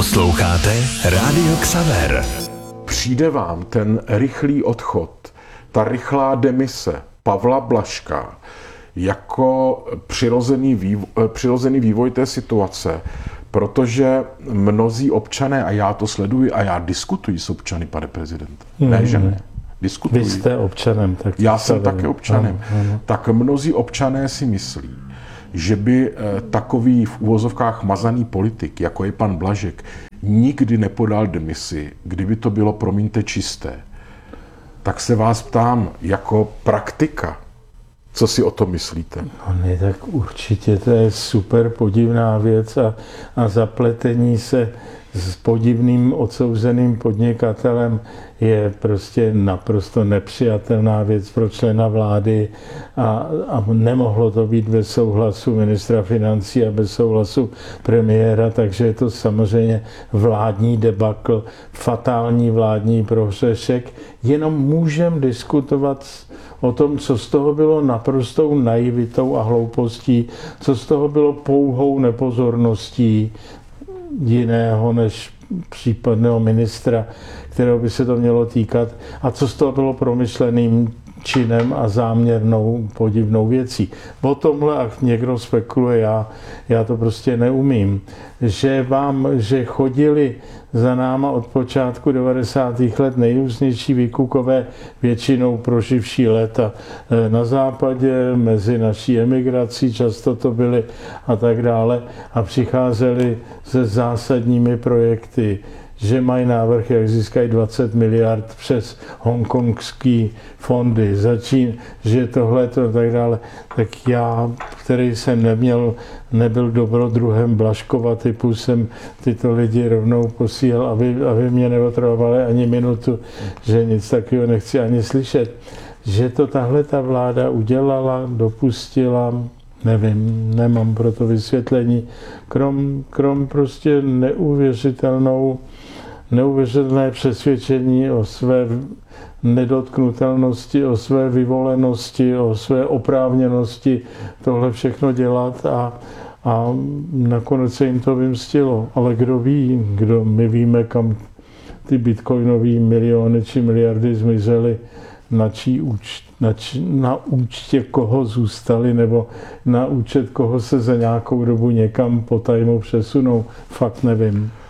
Posloucháte Rádio Xaver. Přijde vám ten rychlý odchod, ta demise Pavla Blažka jako přirozený vývoj té situace, protože mnozí občané, a já to sleduji a já diskutuji s občany, pane prezident, ne, že ne, diskutuji. Vy jste občanem. Tak já jsem také občanem. Ano. Tak mnozí občané si myslí, že by takový v uvozovkách mazaný politik, jako je pan Blažek, nikdy nepodal demisi, kdyby to bylo, promiňte, čisté. Tak se vás ptám, jako praktika, co si o tom myslíte? No ne, tak určitě to je super podivná věc a zapletení se s podivným odsouzeným podnikatelem je prostě naprosto nepřijatelná věc pro člena vlády a nemohlo to být bez souhlasu ministra financí a bez souhlasu premiéra, takže je to samozřejmě vládní debakl, fatální vládní prohřešek. Jenom můžeme diskutovat o tom, co z toho bylo naprostou naivitou a hloupostí, co z toho bylo pouhou nepozorností jiného než případného ministra, kterého by se to mělo týkat, a co z toho bylo promyšleným činem a záměrnou podivnou věcí. O tomhle, ať někdo spekuluje, já to prostě neumím. Že chodili za náma od počátku 90. let nejrůznější výkukové, většinou proživší léta na západě, mezi naší emigrací, často to byly a tak dále, a přicházeli se zásadními projekty, že mají návrh, jak získají 20 miliard přes hongkongský fondy, že tohle to tak dále. Tak já, který jsem nebyl dobrodruhem Blažkova typu, jsem tyto lidi rovnou posílal, aby mě neotravovali ani minutu, že nic takového nechci ani slyšet. Že to tahle ta vláda udělala, dopustila, nevím, nemám pro to vysvětlení, krom prostě neuvěřitelné přesvědčení o své nedotknutelnosti, o své vyvolenosti, o své oprávněnosti tohle všechno dělat a nakonec se jim to vymstilo. Ale kdo ví, my víme, ty bitcoinové miliony či miliardy zmizely, na účtě koho zůstali, nebo na účet koho se za nějakou dobu někam potajmu přesunou. Fakt nevím.